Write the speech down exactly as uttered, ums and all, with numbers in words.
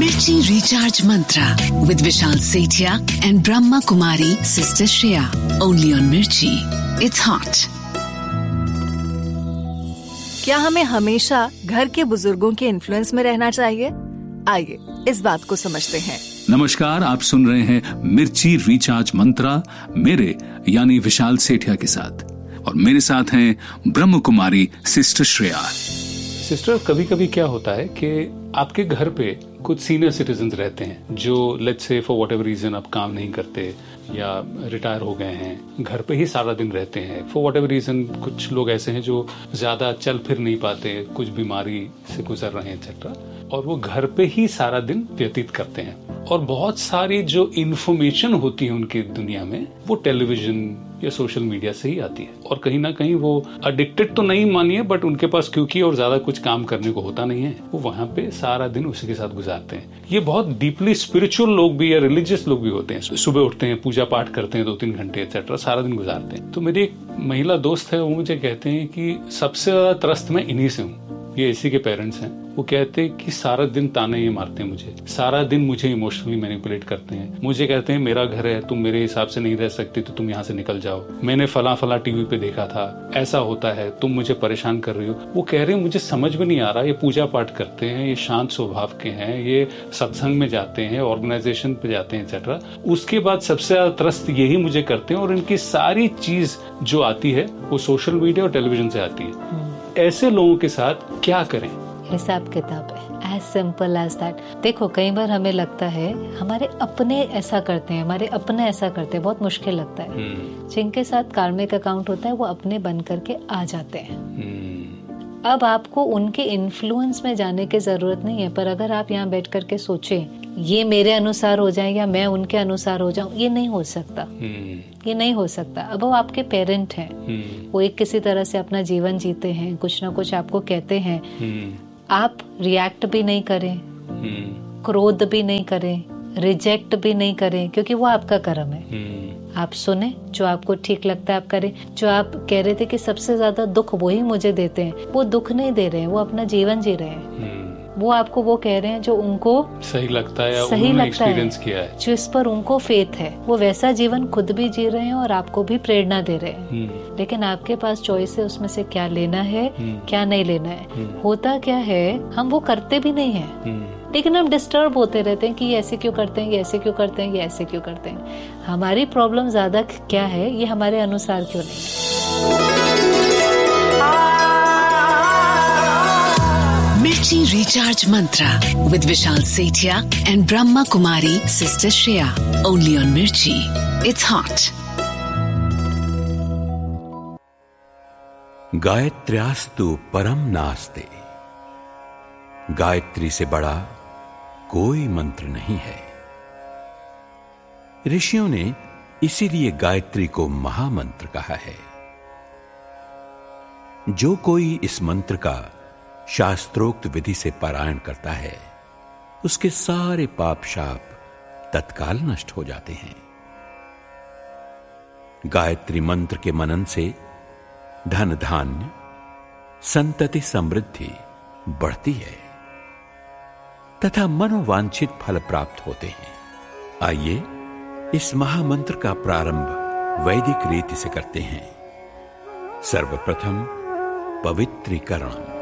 Mirchi Recharge Mantra with Vishal Sethia and Brahma Kumari Sister Shreya. Only on Mirchi. It's hot. क्या हमें हमेशा घर के बुजुर्गों के इन्फ्लुएंस में रहना चाहिए? आइए इस बात को समझते हैं। नमस्कार, आप सुन रहे हैं मिर्ची रिचार्ज मंत्रा मेरे यानी विशाल सेठिया के साथ, और मेरे साथ हैं ब्रह्म कुमारी सिस्टर श्रेया। सिस्टर, कभी कभी क्या होता है कि आपके घर पे कुछ सीनियर सिटीजन्स रहते हैं जो let's say for whatever reason अब काम नहीं करते या रिटायर हो गए हैं, घर पे ही सारा दिन रहते हैं फॉर व्हाटएवर रीजन। कुछ लोग ऐसे हैं जो ज्यादा चल फिर नहीं पाते, कुछ बीमारी से गुजर रहे हैं एक्सेट्रा, और वो घर पे ही सारा दिन व्यतीत करते हैं। और बहुत सारी जो इन्फॉर्मेशन होती है उनकी दुनिया में वो टेलीविजन या सोशल मीडिया से ही आती है, और कहीं ना कहीं वो एडिक्टेड तो नहीं मानिए, बट उनके पास क्योंकि और ज्यादा कुछ काम करने को होता नहीं है, वो वहां पे सारा दिन उसी के साथ गुजारते हैं। ये बहुत डीपली स्पिरिचुअल लोग भी या रिलीजियस लोग भी होते हैं, सुबह उठते हैं, पूजा पाठ करते हैं, दो तीन घंटे एक्सेट्रा, सारा दिन गुजारते हैं। तो मेरी एक महिला दोस्त है, वो मुझे कहते हैं कि सबसे ज्यादा त्रस्त मैं इन्हीं से हूँ। ये इसी के पेरेंट्स हैं। वो कहते हैं कि सारा दिन ताने ये मारते हैं मुझे, सारा दिन मुझे इमोशनली मैनिपुलेट करते हैं। मुझे कहते हैं मेरा घर है, तुम मेरे हिसाब से नहीं रह सकती तो तुम यहाँ से निकल जाओ, मैंने फला फला टीवी पे देखा था, ऐसा होता है, तुम मुझे परेशान कर रही हो। वो कह रहे हैं मुझे समझ में नहीं आ रहा, ये पूजा पाठ करते हैं, ये शांत स्वभाव के हैं, ये सत्संग में जाते हैं, ऑर्गेनाइजेशन पे जाते हैं एक्सेट्रा, उसके बाद सबसे ज्यादा त्रस्त यही मुझे करते हैं, और इनकी सारी चीज जो आती है वो सोशल मीडिया और टेलीविजन से आती है। ऐसे लोगों के साथ क्या करें? हिसाब किताब है, एज सिंपल एज दैट। देखो, कई बार हमें लगता है हमारे अपने ऐसा करते हैं, हमारे अपने ऐसा करते हैं, बहुत मुश्किल लगता है। जिनके साथ कार्मिक अकाउंट होता है वो अपने बन करके आ जाते हैं। अब आपको उनके इन्फ्लुएंस में जाने की जरूरत नहीं है, पर अगर आप यहाँ बैठ करके सोचें ये मेरे अनुसार हो जाए या मैं उनके अनुसार हो जाऊं, ये नहीं हो सकता, ये नहीं हो सकता। अब वो आपके पेरेंट हैं, वो एक किसी तरह से अपना जीवन जीते हैं, कुछ ना कुछ आपको कहते हैं, आप रिएक्ट भी नहीं करें, क्रोध भी नहीं करें, रिजेक्ट भी नहीं करें, क्योंकि वो आपका कर्म है। आप सुने, जो आपको ठीक लगता है आप करें। जो आप कह रहे थे कि सबसे ज्यादा दुख वो ही मुझे देते हैं, वो दुख नहीं दे रहे हैं, वो अपना जीवन जी रहे हैं। वो आपको वो कह रहे हैं जो उनको सही लगता है या सही लगता एक्सपीरियंस है, किया है, जिस पर उनको फेथ है। वो वैसा जीवन खुद भी जी रहे हैं और आपको भी प्रेरणा दे रहे हैं। लेकिन आपके पास चॉइस है उसमें से क्या लेना है, क्या नहीं लेना है। होता क्या है, हम वो करते भी नहीं है, लेकिन हम डिस्टर्ब होते रहते हैं कि ये ऐसे क्यों करते हैं, ये ऐसे क्यों करते हैं, ये ऐसे क्यों करते हैं। हमारी प्रॉब्लम ज्यादा क्या है, ये हमारे अनुसार क्यों नहीं है। Mirchi Recharge Mantra with Vishal Sethia and Brahma Kumari Sister Shreya. Only on Mirchi. It's hot. गायत्र्यास्तु परम नास्ते। गायत्री से बड़ा कोई मंत्र नहीं है। ऋषियों ने इसीलिए गायत्री को महामंत्र कहा है। जो कोई इस मंत्र का शास्त्रोक्त विधि से पारायण करता है, उसके सारे पाप शाप तत्काल नष्ट हो जाते हैं। गायत्री मंत्र के मनन से धन धान्य, संतति समृद्धि बढ़ती है तथा मनोवांछित फल प्राप्त होते हैं। आइए इस महामंत्र का प्रारंभ वैदिक रीति से करते हैं। सर्वप्रथम पवित्रीकरण।